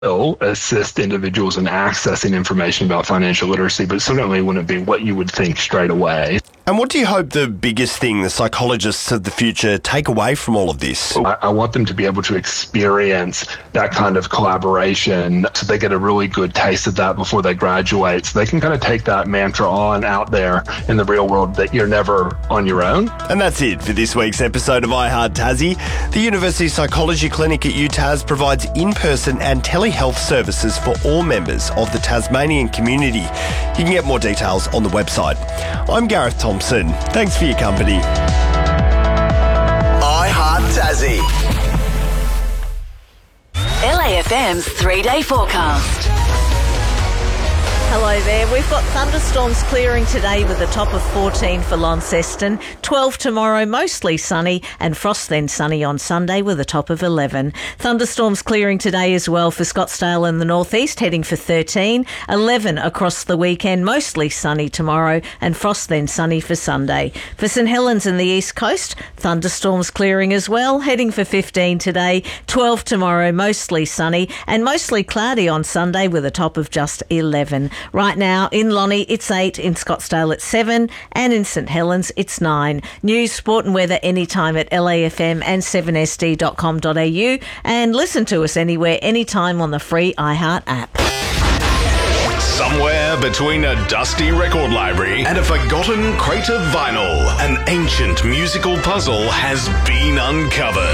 will assist individuals in accessing information about financial literacy, but certainly wouldn't be what you would think straight away. And what do you hope the biggest thing the psychologists of the future take away from all of this? I want them to be able to experience that kind of collaboration so they get a really good taste of that before they graduate. So they can kind of take that mantra on out there in the real world that you're never on your own. And that's it for this week's episode of iHeart Tassie. The University Psychology Clinic at UTAS provides in-person and telehealth services for all members of the Tasmanian community. You can get more details on the website. I'm Gareth Thompson. Thanks for your company. iHeart Tassie. LAFM's 3-day forecast. Hello there. We've got thunderstorms clearing today with a top of 14 for Launceston, 12 tomorrow, mostly sunny, and frost then sunny on Sunday with a top of 11. Thunderstorms clearing today as well for Scottsdale and the northeast, heading for 13, 11 across the weekend, mostly sunny tomorrow, and frost then sunny for Sunday. For St Helens and the east coast, thunderstorms clearing as well, heading for 15 today, 12 tomorrow, mostly sunny, and mostly cloudy on Sunday with a top of just 11. Right now in Lonnie it's 8, in Scottsdale it's 7, and in St Helens it's 9. News, sport and weather anytime at LAFM and 7sd.com.au, and listen to us anywhere, anytime on the free iHeart app. Somewhere between a dusty record library and a forgotten crate of vinyl, an ancient musical puzzle has been uncovered.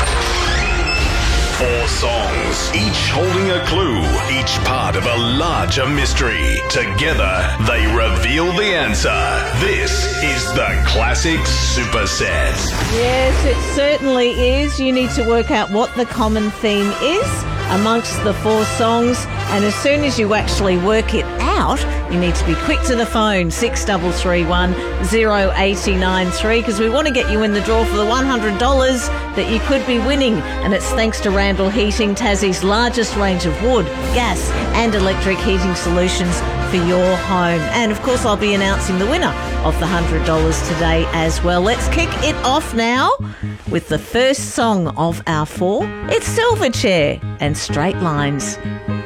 4 songs, each holding a clue, each part of a larger mystery. Together, they reveal the answer. This is the Classic Superset. Yes, it certainly is. You need to work out what the common theme is amongst the 4 songs, and as soon as you actually work it out, you need to be quick to the phone, 6331 0893, because we want to get you in the draw for the $100 that you could be winning, and it's thanks to Randall Heating, Tassie's largest range of wood, gas and electric heating solutions for your home. And of course I'll be announcing the winner of the $100 today as well. Let's kick it off now with the first song of our 4. It's Silverchair and Straight Lines.